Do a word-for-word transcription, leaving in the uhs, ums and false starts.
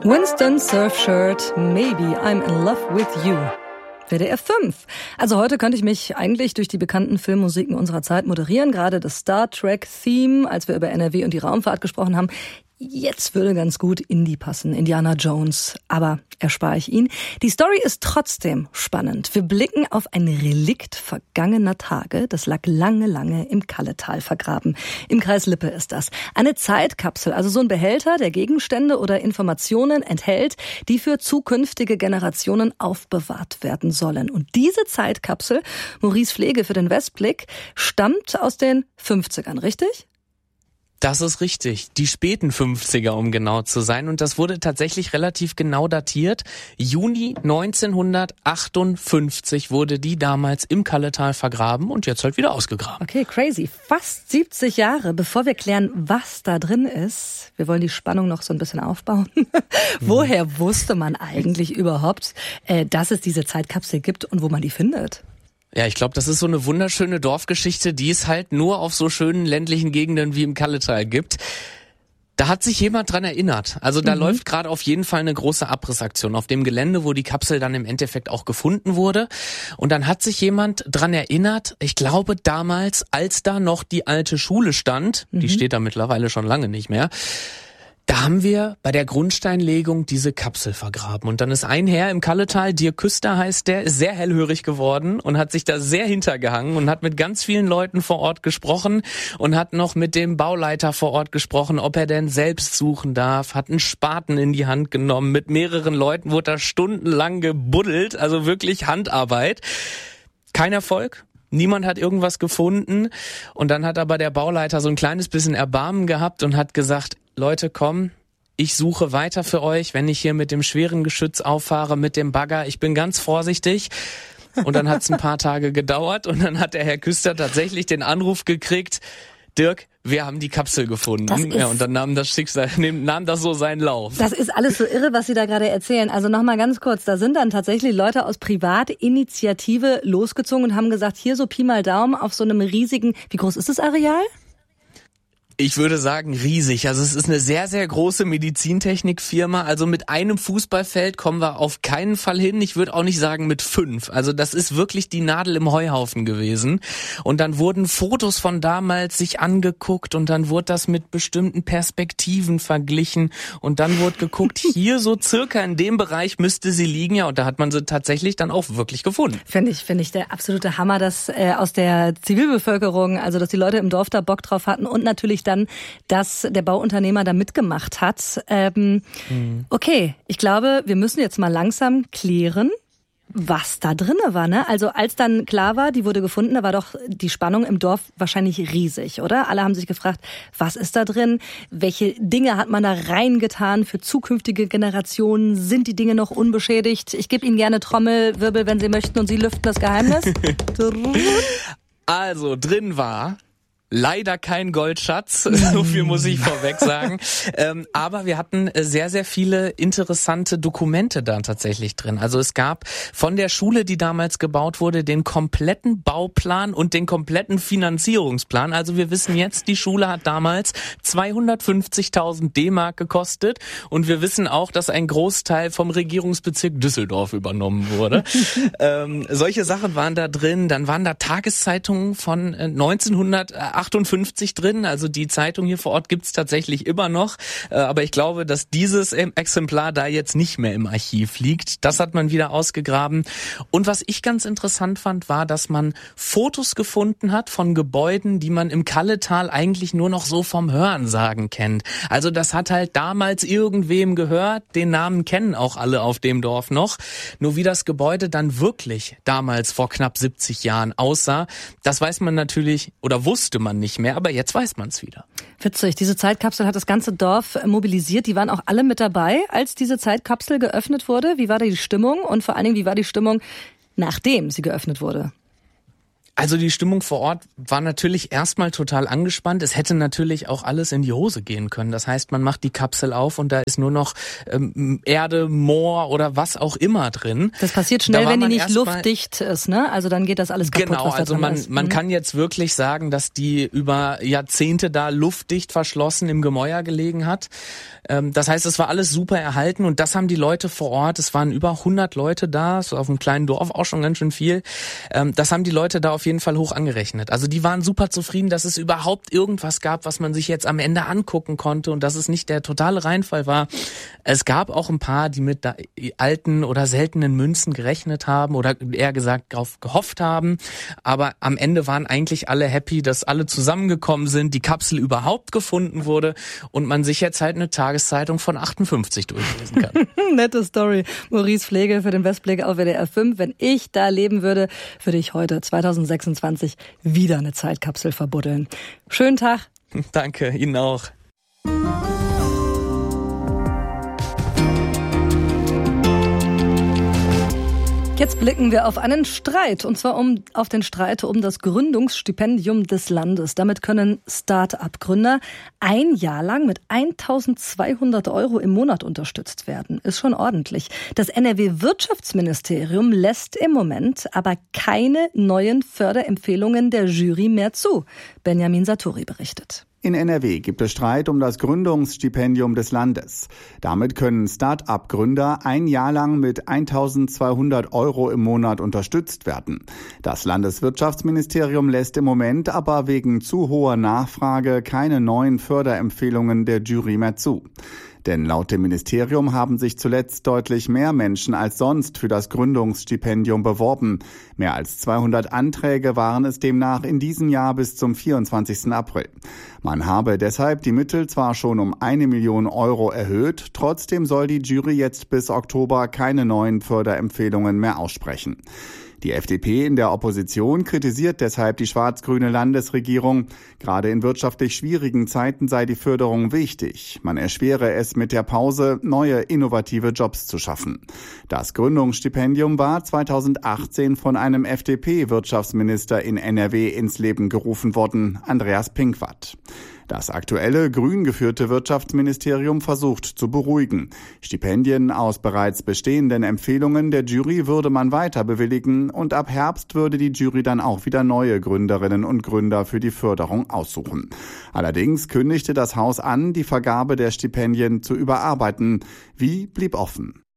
Winston Surfshirt, Maybe I'm in Love with You. W D R fünf. Also heute könnte ich mich eigentlich durch die bekannten Filmmusiken unserer Zeit moderieren. Gerade das Star Trek-Theme, als wir über N R W und die Raumfahrt gesprochen haben. Jetzt würde ganz gut Indy passen, Indiana Jones. Aber erspare ich ihn. Die Story ist trotzdem spannend. Wir blicken auf ein Relikt vergangener Tage. Das lag lange, lange im Kalletal vergraben. Im Kreis Lippe ist das. Eine Zeitkapsel, also so ein Behälter, der Gegenstände oder Informationen enthält, die für zukünftige Generationen aufbewahrt werden sollen. Und diese Zeitkapsel, Maurice Pflege für den Westblick, stammt aus den fünfzigern, richtig? Das ist richtig. Die späten fünfziger, um genau zu sein. Und das wurde tatsächlich relativ genau datiert. Juni neunzehnhundertachtundfünfzig wurde die damals im Kalletal vergraben und jetzt halt wieder ausgegraben. Okay, crazy. Fast siebzig Jahre, bevor wir klären, was da drin ist. Wir wollen die Spannung noch so ein bisschen aufbauen. Woher wusste man eigentlich überhaupt, dass es diese Zeitkapsel gibt und wo man die findet? Ja, ich glaube, das ist so eine wunderschöne Dorfgeschichte, die es halt nur auf so schönen ländlichen Gegenden wie im Kalletal gibt. Da hat sich jemand dran erinnert. Also da mhm. läuft gerade auf jeden Fall eine große Abrissaktion auf dem Gelände, wo die Kapsel dann im Endeffekt auch gefunden wurde. Und dann hat sich jemand dran erinnert, ich glaube damals, als da noch die alte Schule stand, mhm. die steht da mittlerweile schon lange nicht mehr, da haben wir bei der Grundsteinlegung diese Kapsel vergraben. Und dann ist ein Herr im Kalletal, Dirk Küster heißt der, ist sehr hellhörig geworden und hat sich da sehr hintergehangen und hat mit ganz vielen Leuten vor Ort gesprochen und hat noch mit dem Bauleiter vor Ort gesprochen, ob er denn selbst suchen darf, hat einen Spaten in die Hand genommen. Mit mehreren Leuten wurde da stundenlang gebuddelt, also wirklich Handarbeit. Kein Erfolg. Niemand hat irgendwas gefunden. Und dann hat aber der Bauleiter so ein kleines bisschen Erbarmen gehabt und hat gesagt, Leute, komm, ich suche weiter für euch, wenn ich hier mit dem schweren Geschütz auffahre, mit dem Bagger. Ich bin ganz vorsichtig. Und dann hat es ein paar Tage gedauert und dann hat der Herr Küster tatsächlich den Anruf gekriegt, Dirk, wir haben die Kapsel gefunden. Ja, und dann nahm das Schicksal, nahm das so seinen Lauf. Das ist alles so irre, was Sie da gerade erzählen. Also nochmal ganz kurz, da sind dann tatsächlich Leute aus Privatinitiative losgezogen und haben gesagt, hier so Pi mal Daumen auf so einem riesigen, wie groß ist das Areal? Ich würde sagen riesig. Also es ist eine sehr, sehr große Medizintechnikfirma. Also mit einem Fußballfeld kommen wir auf keinen Fall hin. Ich würde auch nicht sagen mit fünf. Also das ist wirklich die Nadel im Heuhaufen gewesen. Und dann wurden Fotos von damals sich angeguckt und dann wurde das mit bestimmten Perspektiven verglichen. Und dann wurde geguckt, hier so circa in dem Bereich müsste sie liegen. Ja, und da hat man sie tatsächlich dann auch wirklich gefunden. Finde ich, finde ich der absolute Hammer, dass äh, aus der Zivilbevölkerung, also dass die Leute im Dorf da Bock drauf hatten und natürlich dann, dass der Bauunternehmer da mitgemacht hat. Ähm, mhm. Okay, ich glaube, wir müssen jetzt mal langsam klären, was da drinne war, ne? Also als dann klar war, die wurde gefunden, da war doch die Spannung im Dorf wahrscheinlich riesig, oder? Alle haben sich gefragt, was ist da drin? Welche Dinge hat man da reingetan für zukünftige Generationen? Sind die Dinge noch unbeschädigt? Ich gebe Ihnen gerne Trommelwirbel, wenn Sie möchten, und Sie lüften das Geheimnis. Also, drin war leider kein Goldschatz, so viel muss ich vorweg sagen. Ähm, aber wir hatten sehr, sehr viele interessante Dokumente da tatsächlich drin. Also es gab von der Schule, die damals gebaut wurde, den kompletten Bauplan und den kompletten Finanzierungsplan. Also wir wissen jetzt, die Schule hat damals zweihundertfünfzigtausend D-Mark gekostet und wir wissen auch, dass ein Großteil vom Regierungsbezirk Düsseldorf übernommen wurde. ähm, solche Sachen waren da drin. Dann waren da Tageszeitungen von neunzehnhundertachtundfünfzig drin, also die Zeitung hier vor Ort gibt's tatsächlich immer noch, aber ich glaube, dass dieses Exemplar da jetzt nicht mehr im Archiv liegt. Das hat man wieder ausgegraben. Und was ich ganz interessant fand, war, dass man Fotos gefunden hat von Gebäuden, die man im Kalletal eigentlich nur noch so vom Hörensagen kennt. Also das hat halt damals irgendwem gehört, den Namen kennen auch alle auf dem Dorf noch. Nur wie das Gebäude dann wirklich damals vor knapp siebzig Jahren aussah, das weiß man natürlich oder wusste man nicht mehr, aber jetzt weiß man es wieder. Witzig, diese Zeitkapsel hat das ganze Dorf mobilisiert. Die waren auch alle mit dabei, als diese Zeitkapsel geöffnet wurde. Wie war da die Stimmung und vor allen Dingen, wie war die Stimmung, nachdem sie geöffnet wurde? Also die Stimmung vor Ort war natürlich erstmal total angespannt. Es hätte natürlich auch alles in die Hose gehen können. Das heißt, man macht die Kapsel auf und da ist nur noch ähm, Erde, Moor oder was auch immer drin. Das passiert schnell, wenn die nicht luftdicht ist, ne? Also dann geht das alles kaputt. Genau, was da also drin man ist. man Mhm. kann jetzt wirklich sagen, dass die über Jahrzehnte da luftdicht verschlossen im Gemäuer gelegen hat. Ähm, das heißt, es war alles super erhalten und das haben die Leute vor Ort, es waren über hundert Leute da, so auf einem kleinen Dorf auch schon ganz schön viel. Ähm, das haben die Leute da auf jeden Fall hoch angerechnet. Also die waren super zufrieden, dass es überhaupt irgendwas gab, was man sich jetzt am Ende angucken konnte und dass es nicht der totale Reinfall war. Es gab auch ein paar, die mit da alten oder seltenen Münzen gerechnet haben oder eher gesagt darauf gehofft haben. Aber am Ende waren eigentlich alle happy, dass alle zusammengekommen sind, die Kapsel überhaupt gefunden wurde und man sich jetzt halt eine Tageszeitung von achtundfünfzig durchlesen kann. Nette Story. Maurice Pflege für den Westblick auf W D R fünf. Wenn ich da leben würde, würde ich heute zweitausendsechsundzwanzig wieder eine Zeitkapsel verbuddeln. Schönen Tag. Danke, Ihnen auch. Jetzt blicken wir auf einen Streit, und zwar um, auf den Streit um das Gründungsstipendium des Landes. Damit können Start-up-Gründer ein Jahr lang mit eintausendzweihundert Euro im Monat unterstützt werden. Ist schon ordentlich. Das N R W-Wirtschaftsministerium lässt im Moment aber keine neuen Förderempfehlungen der Jury mehr zu. Benjamin Satori berichtet. In N R W gibt es Streit um das Gründungsstipendium des Landes. Damit können Start-up-Gründer ein Jahr lang mit eintausendzweihundert Euro im Monat unterstützt werden. Das Landeswirtschaftsministerium lässt im Moment aber wegen zu hoher Nachfrage keine neuen Förderempfehlungen der Jury mehr zu. Denn laut dem Ministerium haben sich zuletzt deutlich mehr Menschen als sonst für das Gründungsstipendium beworben. Mehr als zweihundert Anträge waren es demnach in diesem Jahr bis zum vierundzwanzigsten April. Man habe deshalb die Mittel zwar schon um eine Million Euro erhöht, trotzdem soll die Jury jetzt bis Oktober keine neuen Förderempfehlungen mehr aussprechen. Die F D P in der Opposition kritisiert deshalb die schwarz-grüne Landesregierung. Gerade in wirtschaftlich schwierigen Zeiten sei die Förderung wichtig. Man erschwere es mit der Pause, neue innovative Jobs zu schaffen. Das Gründungsstipendium war zweitausendachtzehn von einem F D P-Wirtschaftsminister in N R W ins Leben gerufen worden, Andreas Pinkwart. Das aktuelle grün geführte Wirtschaftsministerium versucht zu beruhigen. Stipendien aus bereits bestehenden Empfehlungen der Jury würde man weiter bewilligen und ab Herbst würde die Jury dann auch wieder neue Gründerinnen und Gründer für die Förderung aussuchen. Allerdings kündigte das Haus an, die Vergabe der Stipendien zu überarbeiten. Wie, blieb offen.